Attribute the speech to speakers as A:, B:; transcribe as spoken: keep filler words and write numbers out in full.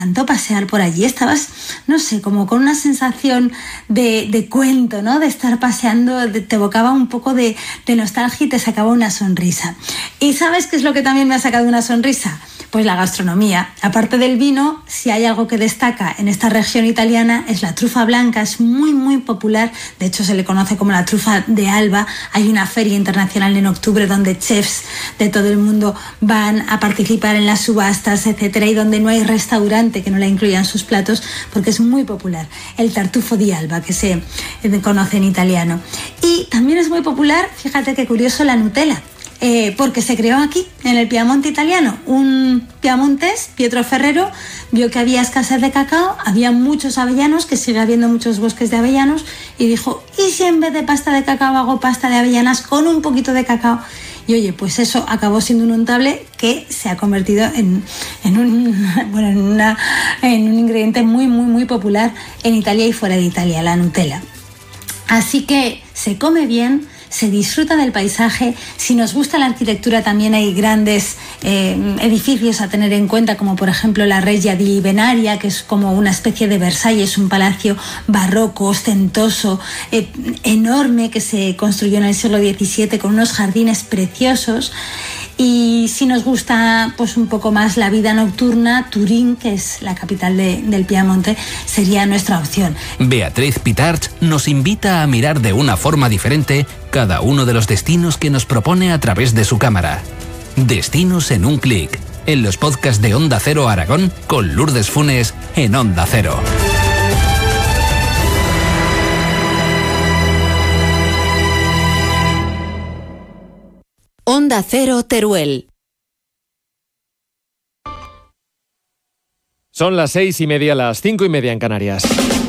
A: encantó pasear por allí. Estabas, no sé, como con una sensación de, de cuento, ¿no? De estar paseando, de, te evocaba un poco de, de nostalgia y te sacaba una sonrisa. ¿Y sabes qué es lo que también me ha sacado una sonrisa? Pues la gastronomía. Aparte del vino, si hay algo que destaca en esta región italiana es la trufa blanca, es muy muy popular, de hecho se le conoce como la trufa de Alba. Hay una feria internacional en octubre donde chefs de todo el mundo van a participar en las subastas, etcétera, y donde no hay restaurante que no la incluya en sus platos porque es muy popular. El tartufo di Alba, que se conoce en italiano. Y también es muy popular, fíjate qué curioso, la Nutella. Eh, porque se creó aquí, en el Piamonte italiano. Un piamontés, Pietro Ferrero, vio que había escasez de cacao, había muchos avellanos, que sigue habiendo muchos bosques de avellanos, y dijo, ¿y si en vez de pasta de cacao hago pasta de avellanas con un poquito de cacao? Y oye, pues eso acabó siendo un untable que se ha convertido en, en, un, bueno, en, una, en un ingrediente muy, muy, muy popular en Italia y fuera de Italia, la Nutella. Así que se come bien, se disfruta del paisaje. Si nos gusta la arquitectura, también hay grandes eh, edificios a tener en cuenta, como por ejemplo la Reggia di Venaria, que es como una especie de Versalles, un palacio barroco, ostentoso, eh, enorme, que se construyó en el siglo diecisiete con unos jardines preciosos. Y si nos gusta pues un poco más la vida nocturna, Turín, que es la capital de, del Piamonte, sería nuestra opción.
B: Beatriz Pitarch nos invita a mirar de una forma diferente cada uno de los destinos que nos propone a través de su cámara. Destinos en un clic, en los podcasts de Onda Cero Aragón con Lourdes Funes en Onda Cero.
C: Onda Cero Teruel.
D: Son las seis y media, las cinco y media en Canarias.